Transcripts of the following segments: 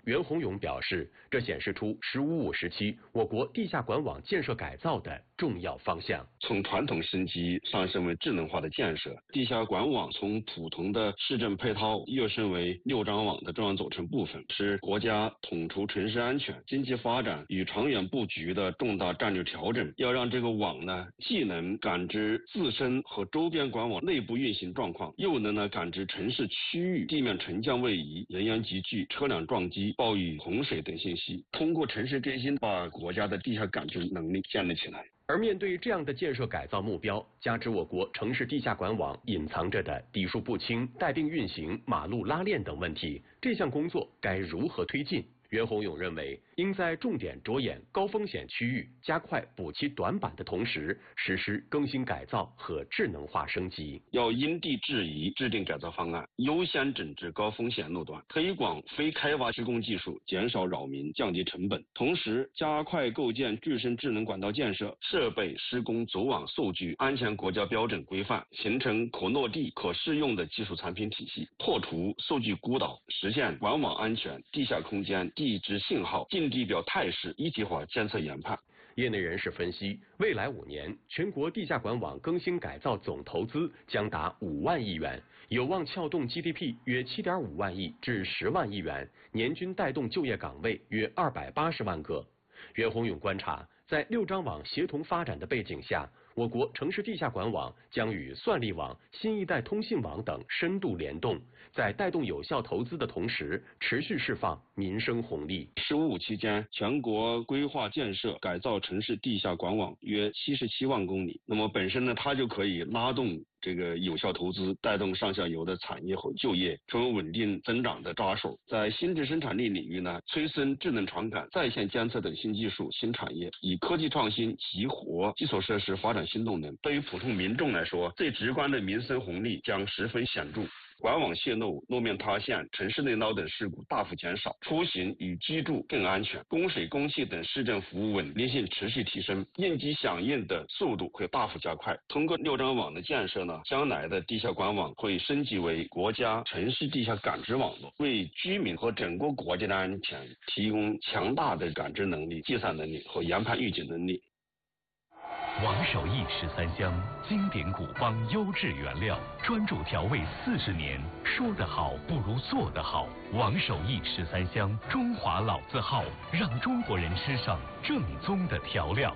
袁宏勇表示，这显示出“十五五”时期我国地下管网建设改造的重要方向。 从传统升级上升为智能化的建设，地下管网从普通的市政配套跃升为六张网的重要组成部分，是国家统筹城市安全、经济发展与长远布局的重大战略调整。要让这个网呢，既能感知自身和周边管网内部运行状况，又能感知城市区域地面沉降位移、人员集聚、车辆撞击、暴雨、洪水等信息，通过城市更新把国家的地下感知能力建立起来。 而面对这样的建设改造目标，加之我国城市地下管网隐藏着的底数不清、带病运行、马路拉链等问题，这项工作该如何推进？袁宏勇认为，应在重点着眼高风险区域，加快补齐短板的同时，实施更新改造和智能化升级。 要因地制宜制定改造方案，优先整治高风险路段，推广非开挖施工技术，减少扰民，降低成本。同时，加快构建具身智能管道建设、设备、施工、组网、数据安全国家标准规范，形成可落地、可适用的技术产品体系，破除数据孤岛，实现管网安全、地下空间、地质信号、近地表态势一体化监测研判。 业内人士分析，未来5年，全国地下管网更新改造总投资将达5万亿元，有望撬动 GDP 约7.5万亿至10万亿元，年均带动就业岗位约280万个。袁宏勇观察，在6张网协同发展的背景下，我国城市地下管网将与算力网、新一代通信网等深度联动，在带动有效投资的同时，持续释放民生红利。 “15期间，全国规划建设改造城市地下管网约77万公里。那么本身呢，它就可以拉动这个有效投资，带动上下游的产业和就业，成为稳定增长的抓手。在新质生产力领域呢，催生智能传感、在线监测等新技术、新产业，以科技创新激活基础设施发展新动能。对于普通民众来说，最直观的民生红利将十分显著。管网泄漏、路面塌陷、城市内涝等事故大幅减少，出行与居住更安全，供水、供气等市政服务稳定性持续提升，应急响应的速度会大幅加快。通过6张网的建设呢，将来的地下管网会升级为国家城市地下感知网络，为居民和整个国家的安全提供强大的感知能力、计算能力和研判预警能力。 王守义13香，经典古方，优质原料，专注调味40年。说得好不如做得好。王守义13香，中华老字号，让中国人吃上正宗的调料。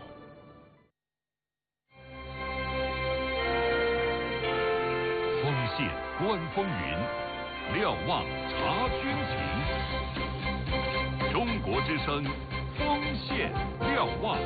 锋线观风云，瞭望察军情。中国之声，锋线瞭望。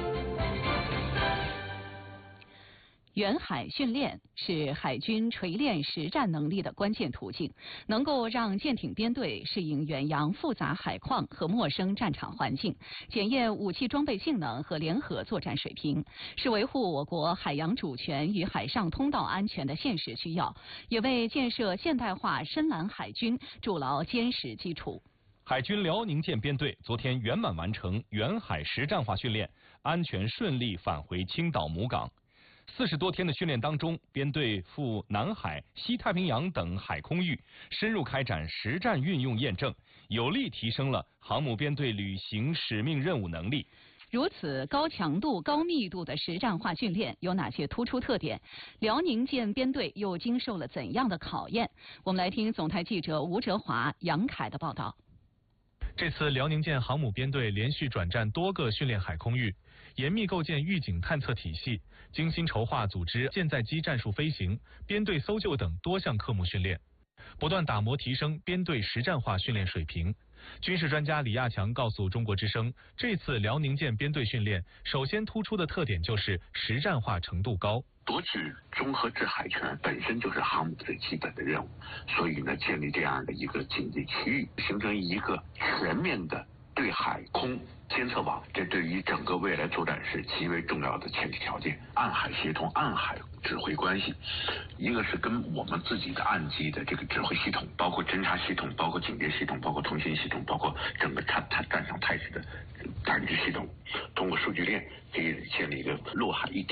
远海训练是海军锤炼实战能力的关键途径，能够让舰艇编队适应远洋复杂海况和陌生战场环境，检验武器装备性能和联合作战水平，是维护我国海洋主权与海上通道安全的现实需要，也为建设现代化深蓝海军筑牢坚实基础。 海军辽宁舰编队昨天圆满完成远海实战化训练，安全顺利返回青岛母港。40多天的训练当中，编队赴南海、西太平洋等海空域，深入开展实战运用验证，有力提升了航母编队履行使命任务能力。 如此高强度、高密度的实战化训练有哪些突出特点？辽宁舰编队又经受了怎样的考验？我们来听总台记者吴哲华、杨凯的报道。 这次辽宁舰航母编队连续转战多个训练海空域，严密构建预警探测体系，精心筹划组织舰载机战术飞行、编队搜救等多项科目训练，不断打磨提升编队实战化训练水平。军事专家李亚强告诉中国之声，这次辽宁舰编队训练首先突出的特点就是实战化程度高。 夺取综合制海权本身就是航母最基本的任务，所以呢，建立这样的一个警戒区域，形成一个全面的对海空监测网，这对于整个未来作战是极为重要的前提条件。暗海协同、暗海指挥关系，一个是跟我们自己的岸基的这个指挥系统，包括侦察系统，包括警戒系统，包括通信系统，包括整个战场态势的感知系统，通过数据链建立一个陆海一体的一个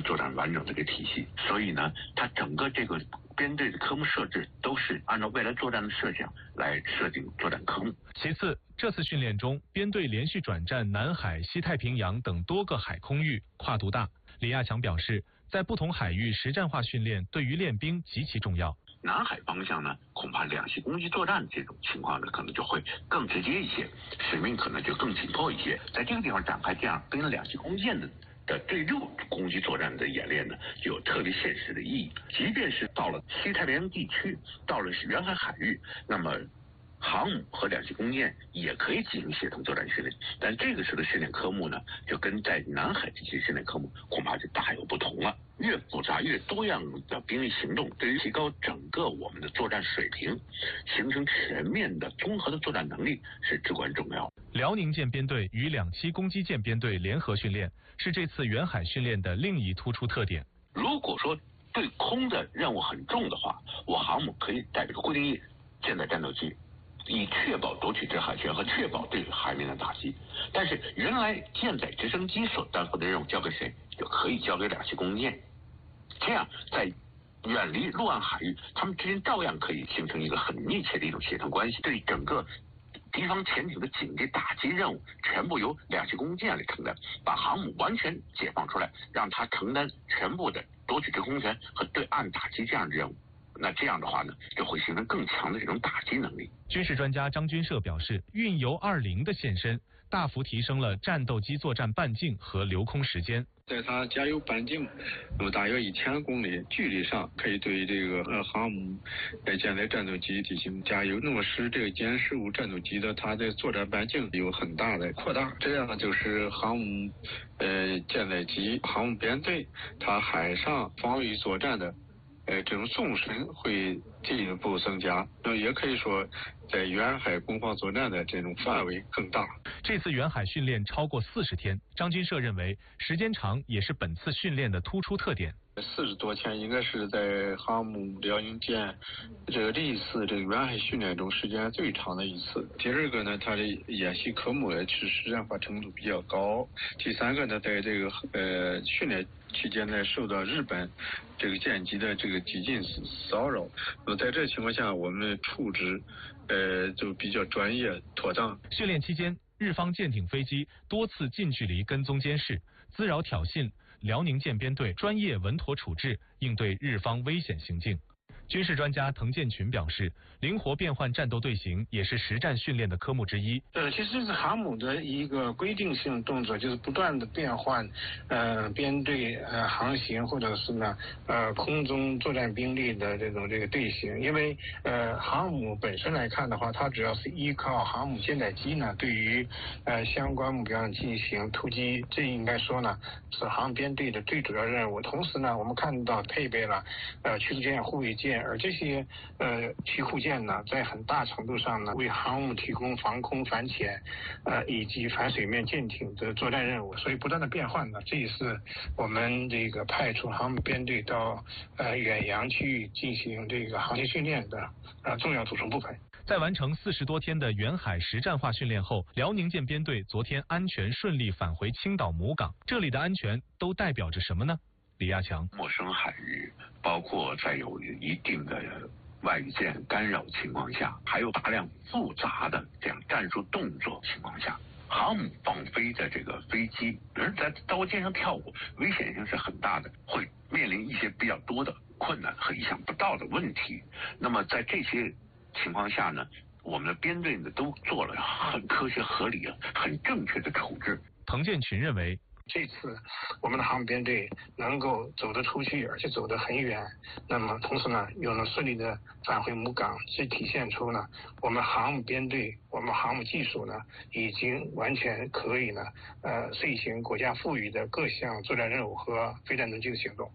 作战完整的这个体系。所以呢，它整个这个编队的科目设置都是按照未来作战的设想来设定作战科目。 其次，这次训练中，编队连续转战南海、西太平洋等多个海空域，跨度大。李亚强表示，在不同海域实战化训练对于练兵极其重要。 南海方向呢，恐怕两栖攻击作战这种情况呢，可能就会更直接一些，使命可能就更紧迫一些。在这个地方展开这样跟两栖攻舰的对陆攻击作战的演练呢，就有特别现实的意义。即便是到了西太平洋地区，到了远海海域，那么航母和两栖攻舰也可以进行协同作战训练，但这个时候的训练科目呢，就跟在南海地区训练科目恐怕就大有不同了。越复杂越多样的兵力行动，对于提高整个我们的作战水平，形成全面的综合的作战能力是至关重要。 辽宁舰编队与两栖攻击舰编队联合训练是这次远海训练的另一突出特点。 如果说对空的任务很重的话，我航母可以带着固定翼舰载战斗机，以确保夺取制海权和确保对海面的打击。但是原来舰载直升机所担负的任务交给谁，就可以交给两栖攻舰。这样在远离陆岸海域，他们之间照样可以形成一个很密切的一种协同关系。对整个敌方潜艇的警戒打击任务，全部由两栖攻舰来承担，把航母完全解放出来，让它承担全部的夺取制空权和对岸打击这样的任务。那这样的话呢，就会形成更强的这种打击能力。 军事专家张军社表示，运油20的现身，大幅提升了战斗机作战半径和留空时间。 在它加油半径那么大约1000公里距离上，可以对这个航母舰载战斗机进行加油，那么使这个歼15战斗机的它的作战半径有很大的扩大，这样就是航母舰载机航母编队它海上防御作战的这种纵深会进一步增加，那也可以说在远海攻防作战的这种范围更大。 这次远海训练超过40天，张军社认为时间长也是本次训练的突出特点。 40多天应该是在航母辽宁舰这一次这个远海训练中时间最长的一次。第二个呢，它的演习科目也是实战化程度比较高。第三个呢，在这个训练期间呢，受到日本这个舰机的这个激进骚扰，在这情况下我们处置就比较专业妥当。 训练期间，日方舰艇飞机多次近距离跟踪监视，滋扰挑衅，辽宁舰编队专业稳妥处置，应对日方危险行径。军事专家滕建群表示，灵活变换战斗队形也是实战训练的科目之一。 其实这是航母的一个规定性动作，就是不断的变换编队航行或者是呢空中作战兵力的这个队形。因为航母本身来看的话，它主要是依靠航母舰载机呢对于相关目标进行突击，这应该说呢是航母编队的最主要任务。同时呢，我们看到配备了驱逐舰、护卫舰。而这些驱护舰呢，在很大程度上呢，为航母提供防空、反潜以及反水面舰艇的作战任务，所以不断的变换呢，这也是我们这个派出航母编队到远洋区域进行这个航行训练的重要组成部分。 在完成40多天的远海实战化训练后，辽宁舰编队昨天安全顺利返回青岛母港。这里的安全都代表着什么呢？李亚强， 陌生海域，包括在有一定的外语舰干扰情况下，还有大量复杂的这样战术动作情况下，航母放飞的这个飞机，人在刀尖上跳舞，危险性是很大的，会面临一些比较多的困难和意想不到的问题。那么在这些情况下呢，我们的编队呢都做了很科学合理、很正确的处置。 滕建群认为， 这次我们的航母编队能够走得出去，而且走得很远，那么同时呢又能顺利的返回母港，这体现出呢我们航母编队、我们航母技术呢已经完全可以呢遂行国家赋予的各项作战任务和非战斗机的行动。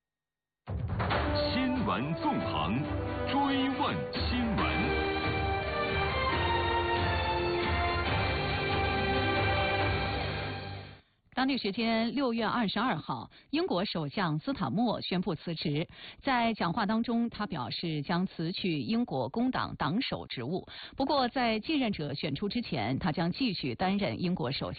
新闻纵横，追问新闻。 当地时间6月22号，英国首相斯坦默宣布辞职。在讲话当中，他表示将辞去英国工党党首职务。不过，在继任者选出之前，他将继续担任英国首相。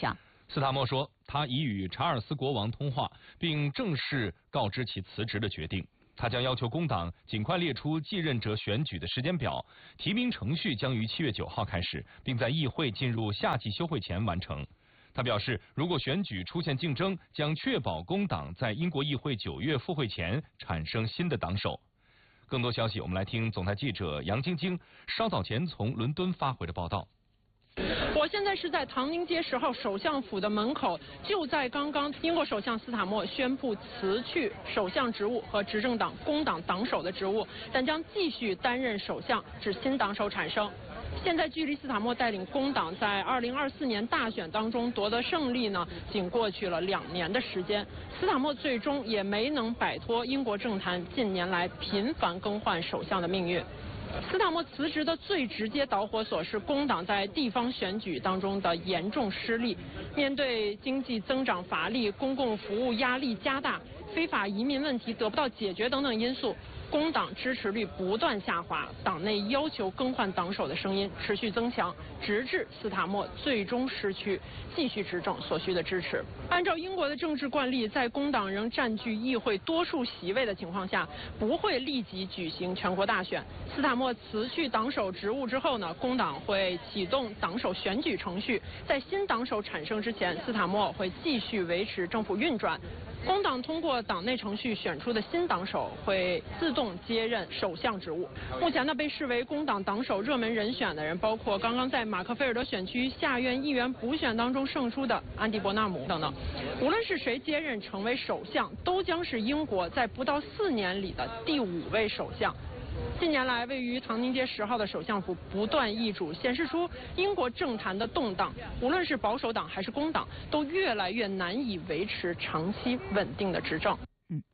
斯塔默说，他已与查尔斯国王通话，并正式告知其辞职的决定。他将要求工党尽快列出继任者选举的时间表，提名程序将于7月9号开始，并在议会进入夏季休会前完成。他表示，如果选举出现竞争，将确保工党在英国议会9月复会前产生新的党首。更多消息，我们来听总台记者杨晶晶稍早前从伦敦发回的报道。 我现在是在唐宁街10号首相府的门口，就在刚刚，英国首相斯塔默宣布辞去首相职务和执政党工党党首的职务，但将继续担任首相，至新党首产生。现在距离斯塔默带领工党在2024年大选当中夺得胜利呢，仅过去了2年的时间。斯塔默最终也没能摆脱英国政坛近年来频繁更换首相的命运。斯塔默辞职的最直接导火索是工党在地方选举当中的严重失利。面对经济增长乏力、公共服务压力加大、非法移民问题得不到解决等等因素，工党支持率不断下滑，党内要求更换党首的声音持续增强，直至斯塔默最终失去继续执政所需的支持。按照英国的政治惯例，在工党仍占据议会多数席位的情况下，不会立即举行全国大选。斯塔默辞去党首职务之后呢，工党会启动党首选举程序，在新党首产生之前，斯塔默会继续维持政府运转。工党通过党内程序选出的新党首会自动接任首相职务。目前呢，被视为工党党首热门人选的人包括刚刚在马克菲尔德选区下院议员补选当中胜出的安迪·伯纳姆等等。无论是谁接任成为首相，都将是英国在不到4年里的第5位首相。近年来，位于唐宁街10号的首相府不断易主，显示出英国政坛的动荡。无论是保守党还是工党，都越来越难以维持长期稳定的执政。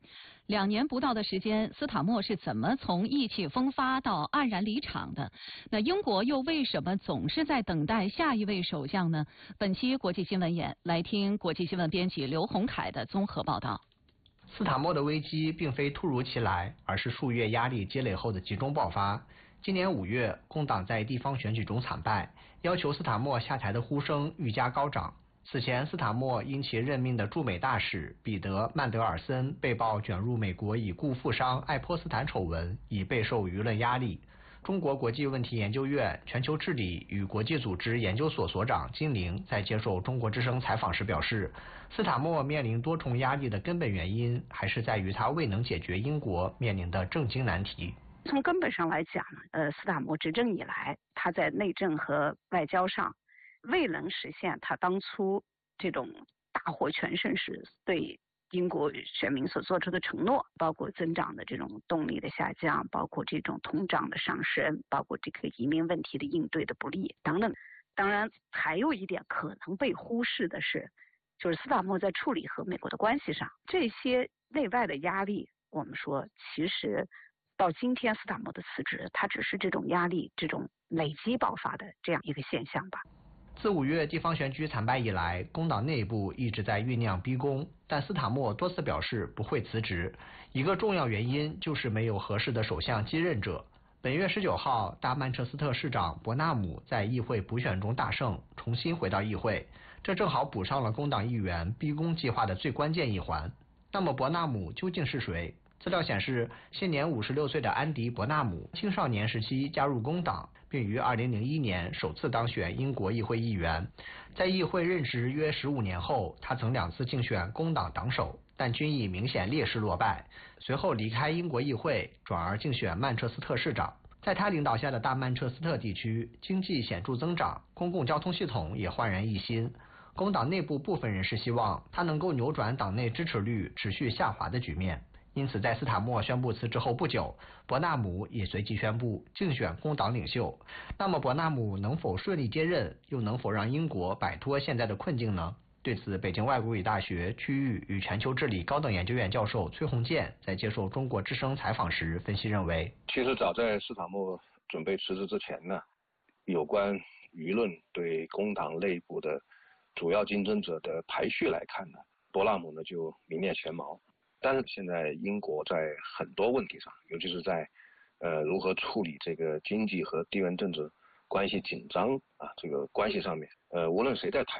2年不到的时间，斯塔默是怎么从意气风发到黯然离场的？那英国又为什么总是在等待下一位首相呢？本期国际新闻眼来听国际新闻编辑刘洪凯的综合报道。 斯塔默的危机并非突如其来，而是数月压力积累后的集中爆发。今年5月，工党在地方选举中惨败，要求斯塔默下台的呼声愈加高涨。此前，斯塔默因其任命的驻美大使彼得·曼德尔森被曝卷入美国已故富商爱泼斯坦丑闻，已备受舆论压力。中国国际问题研究院全球治理与国际组织研究所所长金玲在接受中国之声采访时表示，斯塔默面临多重压力的根本原因还是在于他未能解决英国面临的政经难题。 从根本上来讲，斯塔默执政以来，他在内政和外交上未能实现他当初这种大获全胜时对英国选民所做出的承诺，包括增长的这种动力的下降，包括这种通胀的上升，包括这个移民问题的应对的不利等等。当然，还有一点可能被忽视的是，就是斯塔默在处理和美国的关系上，这些内外的压力，我们说其实到今天斯塔默的辞职，它只是这种压力这种累积爆发的这样一个现象吧。 自5月地方选举惨败以来，工党内部一直在酝酿逼宫，但斯塔默多次表示不会辞职。一个重要原因就是没有合适的首相继任者。本月19号，大曼彻斯特市长伯纳姆在议会补选中大胜，重新回到议会，这正好补上了工党议员逼宫计划的最关键一环。那么伯纳姆究竟是谁？资料显示，现年56岁的安迪·伯纳姆青少年时期加入工党，并于2001年首次当选英国议会议员。在议会任职约15年后，他曾2次竞选工党党首，但均以明显劣势落败。随后离开英国议会，转而竞选曼彻斯特市长。在他领导下的大曼彻斯特地区经济显著增长，公共交通系统也焕然一新。工党内部部分人士希望他能够扭转党内支持率持续下滑的局面。因此，在斯塔默宣布辞职后不久，伯纳姆也随即宣布竞选工党领袖。那么，伯纳姆能否顺利接任，又能否让英国摆脱现在的困境呢？对此，北京外国语大学区域与全球治理高等研究院教授崔洪建在接受中国之声采访时分析认为， 其实早在斯塔默准备辞职之前呢，有关舆论对工党内部的主要竞争者的排序来看呢，伯纳姆呢就名列前茅。但是现在英国在很多问题上，尤其是在如何处理这个经济和地缘政治关系紧张这个关系上面，无论谁在台上，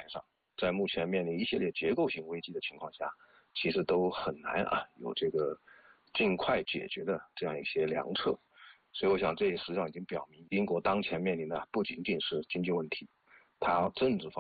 在目前面临一系列结构性危机的情况下，其实都很难有这个尽快解决的这样一些良策。所以我想这也实际上已经表明，英国当前面临的不仅仅是经济问题，它政治方面